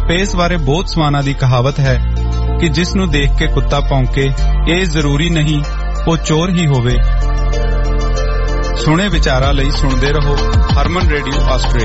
Space ਬਾਰੇ ਬਹੁਤ ਸਮਾਨਾਂ ਦੀ ਕਹਾਵਤ ਹੈ ਕਿ ਜਿਸ ਨੂੰ ਦੇਖ ਕੇ ਕੁੱਤਾ ਭੌਂਕੇ, ਇਹ ਜ਼ਰੂਰੀ ਨਹੀਂ ਉਹ ਚੋਰ ਹੀ ਹੋਵੇ। ਸੁਣੇ ਵਿਚਾਰਾਂ ਲਈ ਸੁਣਦੇ ਰਹੋ ਹਰਮਨ ਰੇਡੀਓ ਆਸਟ੍ਰੇਲੀਆ।